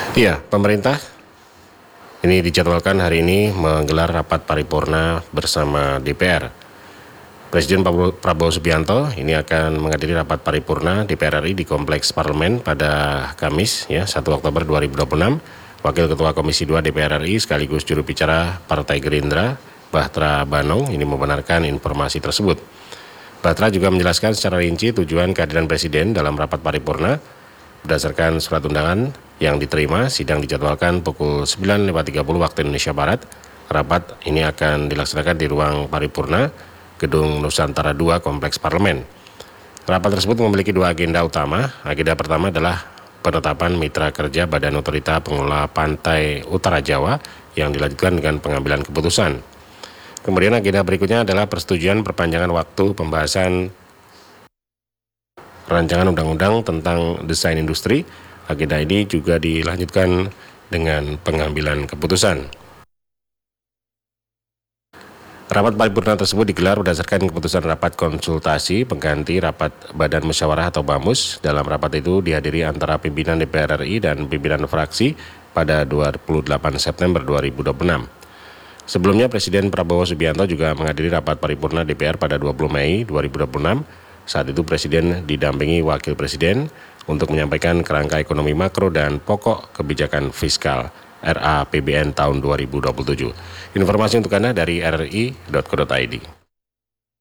Iya, pemerintah ini dijadwalkan hari ini menggelar rapat paripurna bersama DPR. Presiden Prabowo Subianto ini akan menghadiri rapat paripurna DPR RI di Kompleks Parlemen pada Kamis, 1 Oktober 2026. Wakil Ketua Komisi 2 DPR RI sekaligus juru bicara Partai Gerindra, Bachtra Banong, ini membenarkan informasi tersebut. Bachtra juga menjelaskan secara rinci tujuan kehadiran Presiden dalam rapat paripurna. Berdasarkan surat undangan yang diterima, sidang dijadwalkan pukul 9.30 waktu Indonesia Barat. Rapat ini akan dilaksanakan di ruang paripurna Gedung Nusantara II Kompleks Parlemen. Rapat tersebut memiliki dua agenda utama. Agenda pertama adalah penetapan mitra kerja Badan Otorita Pengelola Pantai Utara Jawa yang dilanjutkan dengan pengambilan keputusan. Kemudian agenda berikutnya adalah persetujuan perpanjangan waktu pembahasan rancangan undang-undang tentang desain industri. Agenda ini juga dilanjutkan dengan pengambilan keputusan. Rapat paripurna tersebut digelar berdasarkan keputusan rapat konsultasi pengganti rapat Badan Musyawarah atau BAMUS. Dalam rapat itu dihadiri antara pimpinan DPR RI dan pimpinan fraksi pada 28 September 2026. Sebelumnya Presiden Prabowo Subianto juga menghadiri rapat paripurna DPR pada 20 Mei 2026. Saat itu Presiden didampingi Wakil Presiden untuk menyampaikan kerangka ekonomi makro dan pokok kebijakan fiskal RAPBN tahun 2027. Informasi untuk Anda dari rri.co.id.